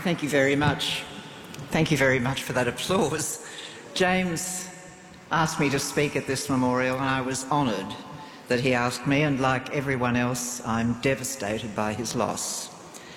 Thank you very much. Thank you very much for that applause. James asked me to speak at this memorial, and I was honoured that he asked me, and like everyone else, I'm devastated by his loss.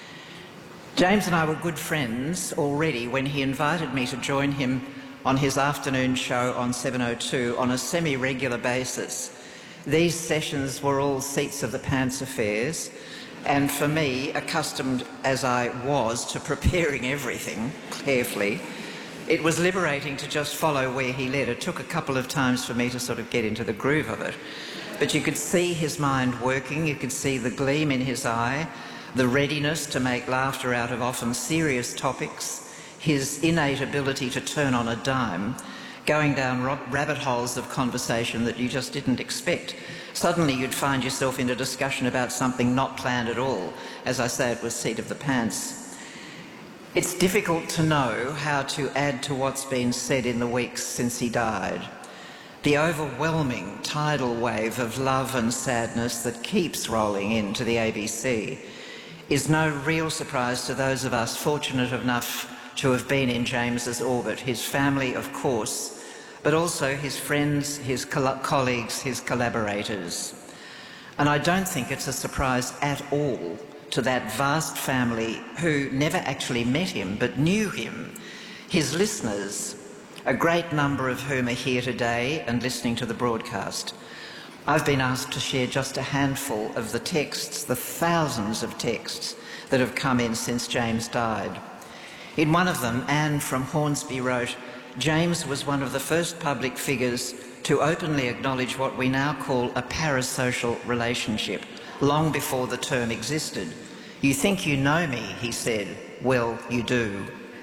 James and I were good friends already when he invited me to join him on his afternoon show on 702 on a semi-regular basis. These sessions were all seats of the pants affairs, and for me, accustomed as I was to preparing everything carefully, it was liberating to just follow where he led. It took a couple of times for me to sort of get into the groove of it. But you could see his mind working, you could see the gleam in his eye, the readiness to make laughter out of often serious topics, his innate ability to turn on a dime, going down rabbit holes of conversation that you just didn't expect. Suddenly you'd find yourself in a discussion about something not planned at all. As I say, it was seat of the pants. It's difficult to know how to add to what's been said in the weeks since he died. The overwhelming tidal wave of love and sadness that keeps rolling into the ABC is no real surprise to those of us fortunate enough to have been in James's orbit, his family, of course, but also his friends, his colleagues, his collaborators. And I don't think it's a surprise at all to that vast family who never actually met him but knew him, his listeners, a great number of whom are here today and listening to the broadcast. I've been asked to share just a handful of the texts, the thousands of texts that have come in since James died. In one of them, Anne from Hornsby wrote, "James was one of the first public figures to openly acknowledge what we now call a parasocial relationship, long before the term existed. You think you know me," he said. "Well, you do."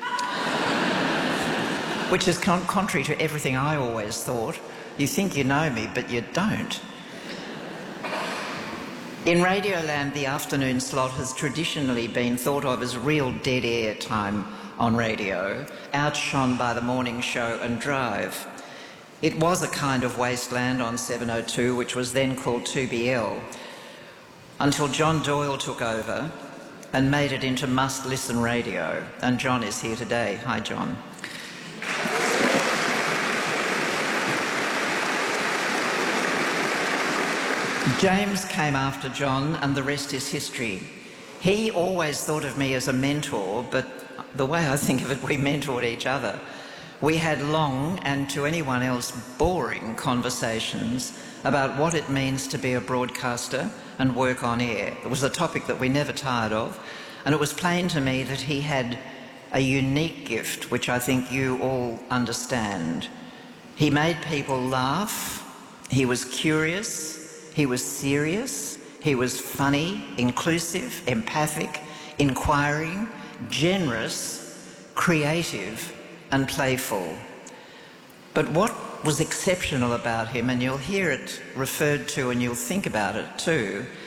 Which is contrary to everything I always thought. You think you know me, but you don't. In Radioland, the afternoon slot has traditionally been thought of as real dead air time on radio, outshone by the morning show and drive. It was a kind of wasteland on 702, which was then called 2BL, until John Doyle took over and made it into must-listen radio. And John is here today. Hi, John. James came after John, and the rest is history. He always thought of me as a mentor, but the way I think of it, we mentored each other. We had long, and to anyone else, boring conversations about what it means to be a broadcaster and work on air. It was a topic that we never tired of, and it was plain to me that he had a unique gift, which I think you all understand. He made people laugh, he was curious, he was serious, he was funny, inclusive, empathic, inquiring, generous, creative and playful. But what was exceptional about him, and you'll hear it referred to and you'll think about it too,